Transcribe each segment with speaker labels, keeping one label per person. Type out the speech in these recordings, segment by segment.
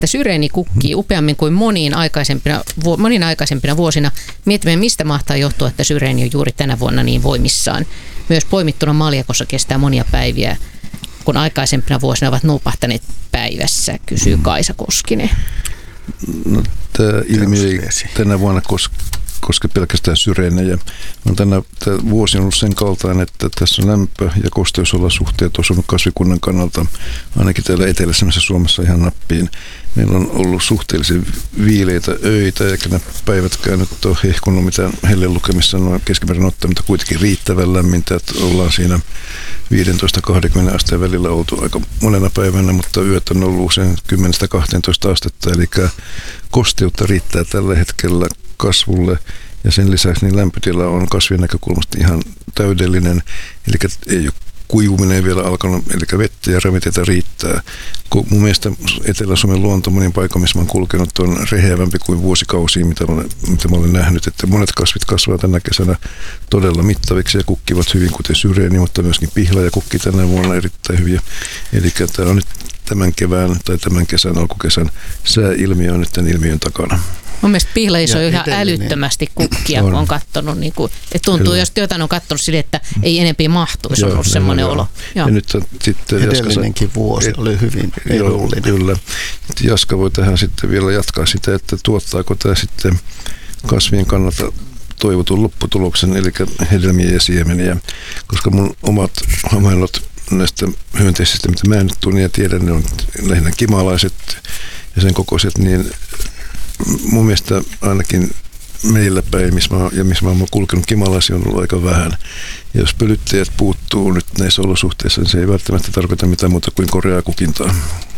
Speaker 1: syreeni kukkii upeammin kuin moniin aikaisempina vuosina. Mietimme, mistä mahtaa johtua, että syreeni on juuri tänä vuonna niin voimissaan. Myös poimittuna maljakossa kestää monia päiviä, kun aikaisempina vuosina ovat nupahtaneet päivässä, kysyy Kaisa Koskinen.
Speaker 2: No, tämä ilmiö ei tänä vuonna koske pelkästään syreenejä. Tämä vuosi on ollut sen kaltainen, että tässä on lämpö- ja kosteusolosuhteet osunut kasvikunnan kannalta ainakin täällä eteläisemmässä Suomessa ihan nappiin. Meillä on ollut suhteellisen viileitä öitä, eikä nämä päivätkään nyt ole hehkunut mitään hellelukemissa noin keskimäärin ottaen, mutta kuitenkin riittävän lämmintä, että ollaan siinä 15-20 asteen välillä oltu aika monena päivänä, mutta yöt on ollut usein 10-12 astetta, eli kosteutta riittää tällä hetkellä kasvulle, ja sen lisäksi niin lämpötila on kasvien näkökulmasta ihan täydellinen, eli ei ole kuivuminen vielä alkanut, eli vettä ja ravinteita riittää. Mun mielestä Etelä-Suomen luonto monin paikoin, missä mä oon kulkenut, on reheävämpi kuin vuosikausia, mitä mä olen nähnyt. Että monet kasvit kasvavat tänä kesänä todella mittaviksi ja kukkivat hyvin, kuten syreeni, mutta myöskin pihla ja kukki tänä vuonna erittäin hyviä. Eli tämä on nyt tämän kevään tai tämän kesän, alkukesän sääilmiö on nyt tämän ilmiön takana.
Speaker 1: Mun mielestä pihlajissa on ihan älyttömästi kukkia, kun on katsonut. Niin kuin, että tuntuu, jos jotain on katsonut sille, että ei enempi mahtuisi, on ollut semmoinen olo.
Speaker 2: Ja nyt sitten
Speaker 3: edellinenkin vuosi oli hyvin edullinen.
Speaker 2: Kyllä. Jaska voi tähän sitten vielä jatkaa sitä, että tuottaako tämä sitten kasvien kannalta toivotun lopputuloksen, eli hedelmiä ja siemeniä. Koska mun omat havainnot näistä hyönteisistä, mitä mä en nyt tunne ja tiedän, ne on lähinnä kimalaiset ja sen kokoiset, niin mun mielestä ainakin meillä päin, missä mä oon kulkenut, kimalaisia on ollut aika vähän. Ja jos pölyttäjät puuttuu nyt näissä olosuhteissa, niin se ei välttämättä tarkoita mitään muuta kuin koreaa kukintaa.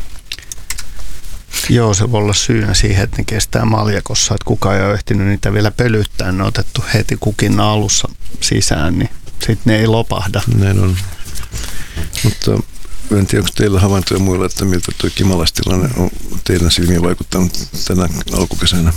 Speaker 3: Joo, se voi olla syynä siihen, että ne kestää maljakossa, että kukaan ei ole ehtinyt niitä vielä pölyttää. Ne on otettu heti kukinnan alussa sisään, niin sitten ne ei lopahda.
Speaker 2: Näin on. Mutta en tiedä, onko teillä havaintoja muilla, että miltä tuo kimalaistilanne on teidän silmiin vaikuttanut tänä alkukesänä?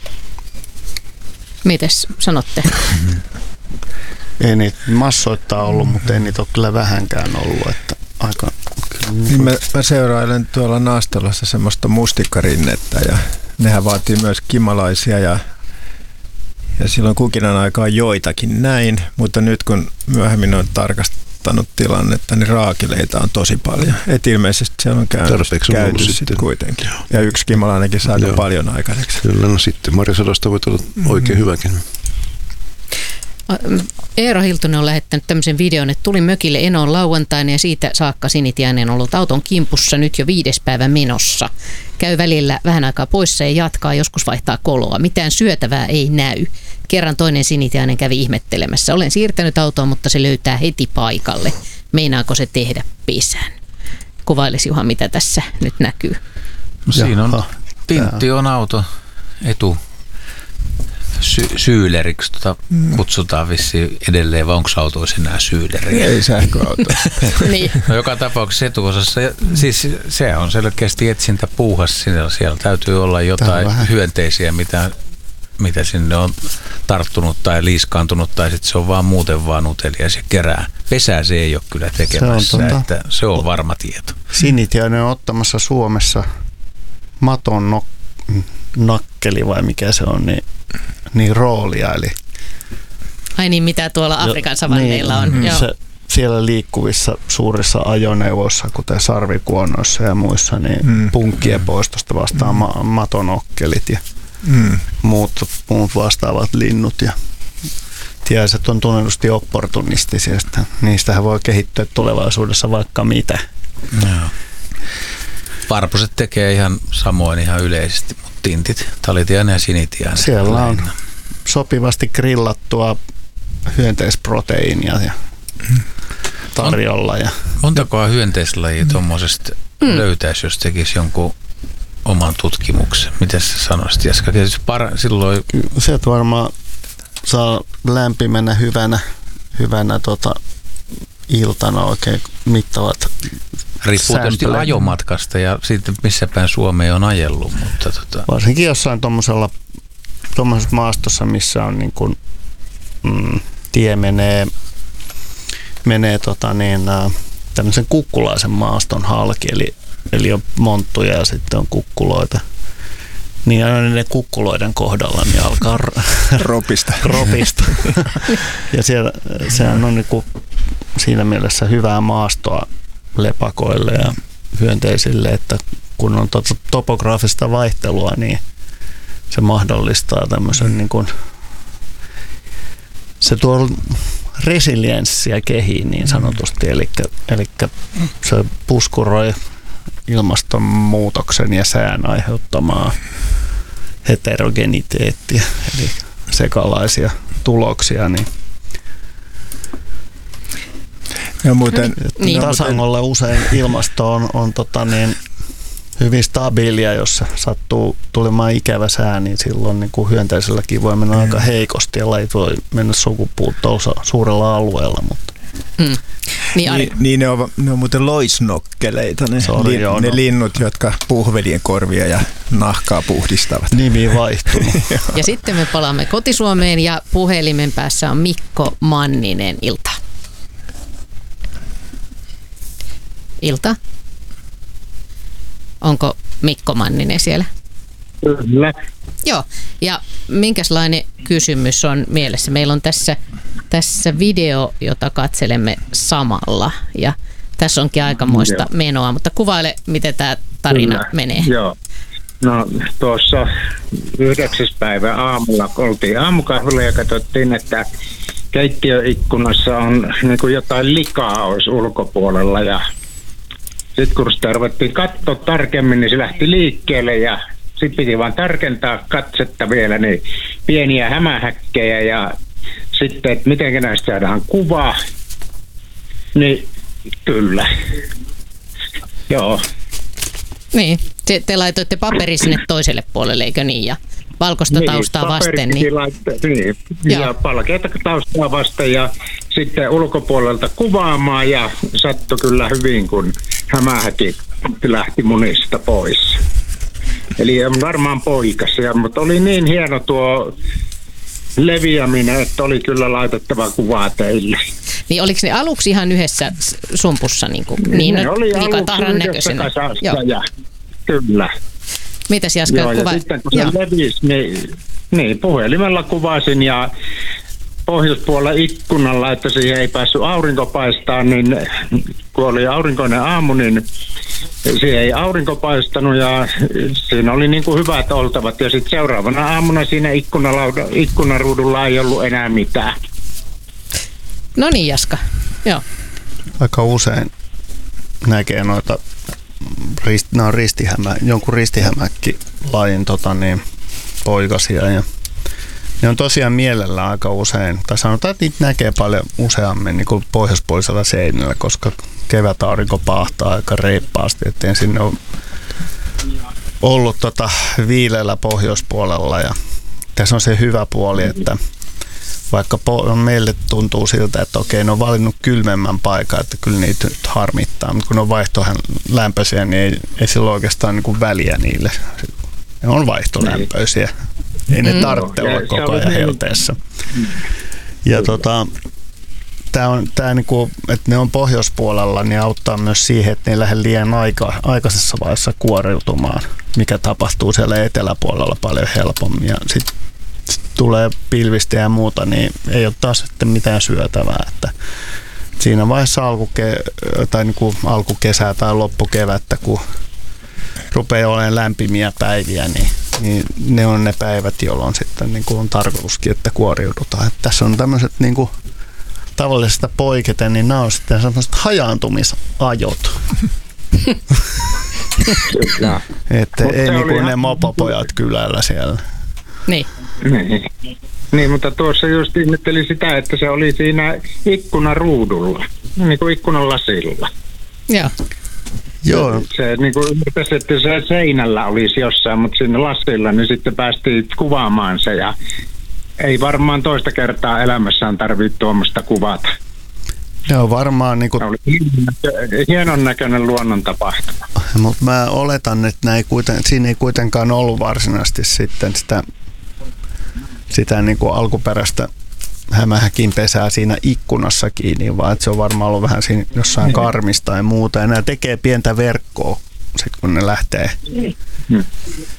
Speaker 1: Mites sanotte?
Speaker 3: Ei niitä massoittaa ollut, mutta ei niitä ole kyllä vähänkään ollut. Että aika,
Speaker 4: niin mä seurailen tuolla Naastolassa semmoista mustikkarinnettä ja nehän vaatii myös kimalaisia ja silloin kukinan aikaa joitakin näin, mutta nyt kun myöhemmin on tarkastanut tilannetta, niin raakileita on tosi paljon. Et ilmeisesti siellä on käynyt sitten kuitenkin. Ja yksi kimalainenkin saa aika paljon aikaiseksi.
Speaker 2: Kyllä, no sitten marjasadasta voi olla oikein hyväkin.
Speaker 1: Eero Hiltunen on lähettänyt tämmöisen videon, että tuli mökille Enoon lauantaina ja siitä saakka Sinitiainen on ollut auton kimpussa nyt jo 5. päivä menossa. Käy välillä vähän aikaa poissa ja jatkaa, joskus vaihtaa koloa. Mitään syötävää ei näy. Kerran toinen Sinitiainen kävi ihmettelemässä. Olen siirtänyt autoa, mutta se löytää heti paikalle. Meinaako se tehdä pesän? Kuvailisi Juha, mitä tässä nyt näkyy.
Speaker 5: No, siinä on Pintti on auto syyleriksi kutsutaan vissiin edelleen, vai onko autoissa enää syyleriä?
Speaker 4: Ei sähköauto.
Speaker 1: Niin.
Speaker 5: No, joka tapauksessa etuosassa, siis se on selkeästi etsintä puuhas, siellä täytyy olla jotain hyönteisiä, mitä sinne on tarttunut tai liiskaantunut, tai sitten se on vaan muuten vaan utelias ja kerää. Pesää se ei ole kyllä tekemässä, että se on varma tieto.
Speaker 3: Sinitiainen on ottamassa Suomessa maton nakkeli vai mikä se on, niin roolia. Eli
Speaker 1: ai niin, mitä tuolla Afrikan savanneilla on. Joo.
Speaker 3: Siellä liikkuvissa suurissa ajoneuvoissa, kuten sarvikuonoissa ja muissa, niin punkkien poistosta vastaa matonokkelit ja muut vastaavat linnut. Ja tiaiset on tunnetusti opportunistisia. Niistähän voi kehittyä tulevaisuudessa vaikka mitä.
Speaker 5: No. Varpuset tekee ihan samoin ihan yleisesti, mutta tintit, talitiainen ja sinitiainen.
Speaker 3: Siellä on sopivasti grillattua hyönteisproteiinia ja tarjolla.
Speaker 5: Montakohan hyönteislajia tuommoisesta löytäisi, jos tekisi jonkun oman tutkimuksen? Miten sä sanoisit, Jaska? Silloin
Speaker 3: se varmaan saa lämpimänä hyvänä iltana oikein mittavat.
Speaker 5: Riippuu tietysti ajomatkasta ja siitä, missä päin Suomeen on ajellut. Mutta
Speaker 3: varsinkin jossain tuommoisessa maastossa, missä on niin kuin, tie menee tämmöisen kukkulaisen maaston halki, eli eli on monttuja ja sitten on kukkuloita. Niin aina ne kukkuloiden kohdalla niin alkaa
Speaker 4: ropista.
Speaker 3: Ja sehän on niinku siinä mielessä hyvää maastoa lepakoille ja hyönteisille, että kun on topograafista vaihtelua, niin se mahdollistaa tämmöisen niin kuin, se tuo resilienssiä kehiin niin sanotusti, eli se puskuroi ilmastonmuutoksen ja sään aiheuttamaa heterogeniteettiä, eli sekalaisia tuloksia, niin
Speaker 4: ja muuten,
Speaker 3: tasangolle usein ilmasto on hyvin stabiilia, jos sattuu tulemaan ikävä sää, niin silloin niin kuin hyönteiselläkin voi mennä aika heikosti ja lajit voi mennä sukupuuttoon suurella alueella. Mutta.
Speaker 4: Niin ne on muuten loisnokkeleita, ne linnut, jotka puhvelien korvia ja nahkaa puhdistavat.
Speaker 3: Nimi vaihtunut.
Speaker 1: Ja sitten me palaamme kotisuomeen ja puhelimen päässä on Mikko Manninen. Ilta. Onko Mikko Manninen siellä?
Speaker 6: Kyllä.
Speaker 1: Joo, ja minkälainen kysymys on mielessä? Meillä on tässä video, jota katselemme samalla, ja tässä onkin aikamoista menoa, mutta kuvaile, miten tämä tarina menee.
Speaker 6: Joo. No tuossa 9. päivä aamulla oltiin aamukahvilla ja katsottiin, että keittiöikkunassa on niin kuin jotain likaa olisi ulkopuolella, ja sitten kun sitä ruvettiin katsoa tarkemmin, niin se lähti liikkeelle ja sitten piti vaan tarkentaa katsetta vielä, niin pieniä hämähäkkejä ja sitten, että miten näistä saadaan kuva, niin kyllä. Joo.
Speaker 1: Niin, te laitoitte paperi sinne toiselle puolelle, eikö niin? Ja valkoista taustaa vasten. Niin.
Speaker 6: Ja valkeata taustaa vasten ja sitten ulkopuolelta kuvaamaan ja sattui kyllä hyvin, kun hämähäkit lähti munista pois. Eli on varmaan poikasia, mutta oli niin hieno tuo leviäminen, että oli laitettava kuvaa teille.
Speaker 1: Niin oliko ne aluksi ihan yhdessä sumpussa? Niin
Speaker 6: ne oli aluksi yhdessä kasassa ja kyllä.
Speaker 1: Mitäs Jaska
Speaker 6: kuva? Ja sitten kun se levisi, niin puhelimella kuvasin ja pohjoispuolella ikkunalla, että siihen ei päässyt aurinko paistaa, niin kun oli aurinkoinen aamu, niin siihen ei aurinko paistanut ja siinä oli niin kuin hyvät oltavat. Ja sitten seuraavana aamuna siinä ikkunaruudulla ei ollut enää mitään.
Speaker 1: No niin, Jaska. Joo.
Speaker 3: Aika usein näkee noita jonkun ristihämäkki-lajin poikasia ja ne on tosiaan mielellä aika usein, tai sanotaan, että niitä näkee paljon useammin niin kuin pohjoispuolisella seinällä, koska kevätaurinko paahtaa aika reippaasti, ettei sinne ole ollut viileällä pohjoispuolella. Ja tässä on se hyvä puoli, että vaikka meille tuntuu siltä, että okei, ne on valinnut kylmemmän paikan, että kyllä niitä nyt harmittaa, mutta kun ne on vaihtolämpöisiä, niin ei sillä oikeastaan niin kuin väliä niille. Ne on vaihtolämpöisiä. Ei ne tarvitse olla koko ajan helteessä. Ja tämä niinku, että ne on pohjoispuolella, niin auttaa myös siihen, että ne ei lähde liian aikaisessa vaiheessa kuoriutumaan, mikä tapahtuu siellä eteläpuolella paljon helpommin. Ja sitten tulee pilvistä ja muuta, niin ei ole taas sitten mitään syötävää. Että siinä vaiheessa alkukesää tai loppukevättä, kun rupeaa olemaan lämpimiä päiviä, niin ne on ne päivät, jolloin sitten niin kuin on tarkoituskin, että kuoriudutaan. Että tässä on tämmöiset niin kuin tavallisesta poiketen, niin nämä on sitten sellaiset hajaantumisajot. Että ei niin kuin ne mopopojat kylällä siellä.
Speaker 1: Niin.
Speaker 6: Niin, mutta tuossa just ihmetteli sitä, että se oli siinä ikkunaruudulla, niin kuin ikkunan lasilla.
Speaker 3: Joo.
Speaker 6: Se niin kuin ymmärtäisi, että se seinällä olisi jossain, mutta siinä lasilla, niin sitten päästiin kuvaamaan se ja ei varmaan toista kertaa elämässään tarvitse tuommoista kuvata.
Speaker 3: Joo, varmaan niin kuin
Speaker 6: hienon näköinen luonnon tapahtuma.
Speaker 3: Mutta mä oletan, että siinä ei kuitenkaan ollut varsinaisesti sitten sitä niin kuin alkuperäistä hämähäkin pesää siinä ikkunassa kiinni, vaan että se on varmaan ollut vähän siinä jossain karmista ja muuta. Ja nämä tekee pientä verkkoa sit kun ne lähtee